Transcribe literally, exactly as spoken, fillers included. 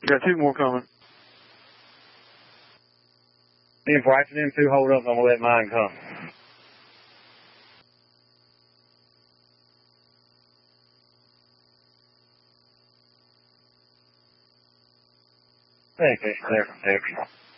Got two more coming. If right for them two hold up, I'm going to let mine come. Thank you. There from Texas.